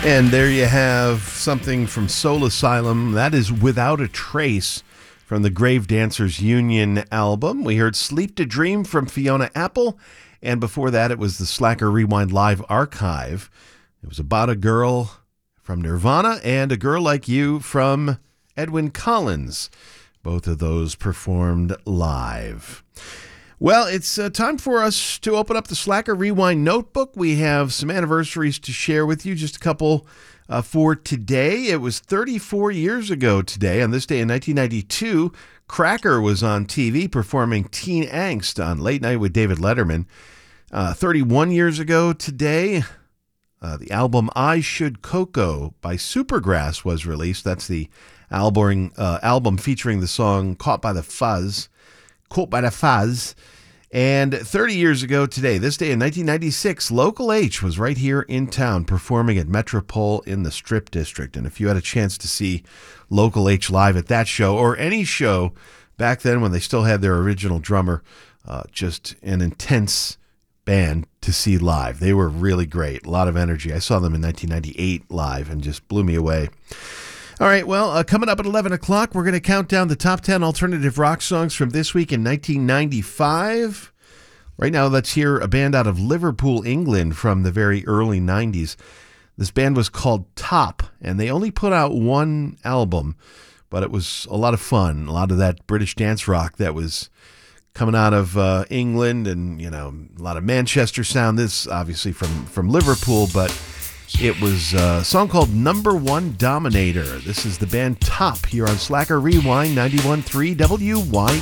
And there you have something from Soul Asylum. That is Without a Trace from the Grave Dancers Union album. We heard Sleep to Dream from Fiona Apple. And before that, it was the Slacker Rewind Live Archive. It was About a Girl from Nirvana and A Girl Like You from Edwyn Collins. Both of those performed live. Well, it's time for us to open up the Slacker Rewind Notebook. We have some anniversaries to share with you, just a couple for today. It was 34 years ago today. On this day in 1992, Cracker was on TV performing Teen Angst on Late Night with David Letterman. 31 years ago today, the album I Should Coco by Supergrass was released. That's the album featuring the song Caught by the Fuzz. And 30 years ago today, this day in 1996, Local H was right here in town performing at Metropole in the Strip District. And if you had a chance to see Local H live at that show, or any show back then when they still had their original drummer, just an intense band to see live. They were really great, a lot of energy. I saw them in 1998 live and just blew me away. All right, well, coming up at 11 o'clock, we're going to count down the top 10 alternative rock songs from this week in 1995. Right now, let's hear a band out of Liverpool, England from the very early 90s. This band was called Top, and they only put out one album, but it was a lot of fun, a lot of that British dance rock that was coming out of England and, you know, a lot of Manchester sound. This obviously from Liverpool, but it was a song called Number One Dominator. This is the band Top here on Slacker Rewind 91.3 WYAB.